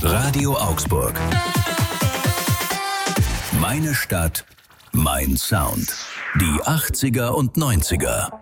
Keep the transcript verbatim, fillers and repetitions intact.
Radio Augsburg. Meine Stadt, mein Sound. Die achtziger und neunziger.